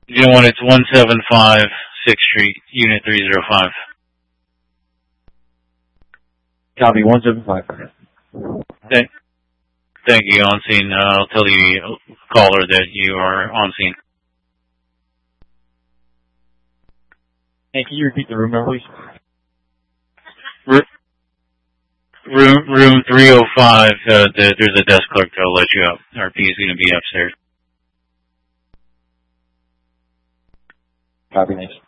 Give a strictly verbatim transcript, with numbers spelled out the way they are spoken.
You know what? It's one seven five sixth Street, Unit three oh five. Copy, one seven five. Thank, thank you, on scene. Uh, I'll tell the caller that you are on scene. Hey, can you repeat the room number, please? Room room three oh five, uh, the, there's a desk clerk that'll let you up. R P is going to be upstairs. Copy, thanks.